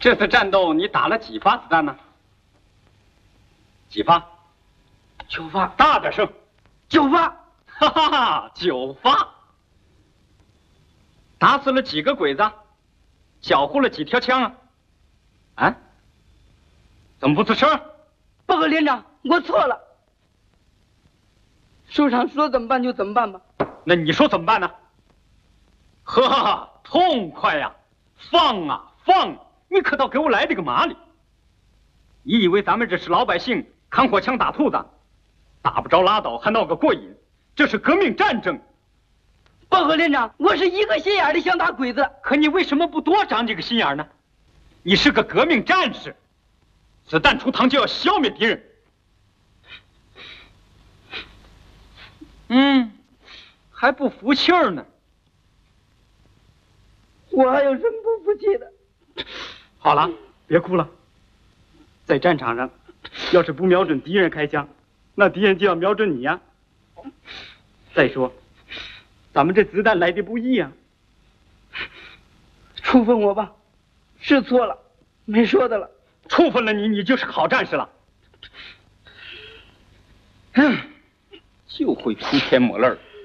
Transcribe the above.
这次战斗你打了几发子弹呢？几发 ？9发。 大点声。 9发。 哈哈哈，9发。打死了几个鬼子？缴获了几条枪啊？啊？怎么不吱声？ 报告连长，我错了。首长说怎么办就怎么办吧。 那你说怎么办呢？呵，痛快呀！放啊放！你可倒给我来这个麻利！你以为咱们这是老百姓扛火枪打兔子，打不着拉倒还闹个过瘾？这是革命战争！ 报告连长，我是一个心眼的想打鬼子， 可你为什么不多长这个心眼呢？你是个革命战士，子弹出膛就要消灭敌人。还不服气儿呢？ 我还有什么不服气的？ 好了，别哭了。在战场上，要是不瞄准敌人开枪，那敌人就要瞄准你呀。再说，咱们这子弹来的不易呀。 处分我吧，是错了，没说的了。 处分了你，你就是好战士了。就会哭天抹泪儿。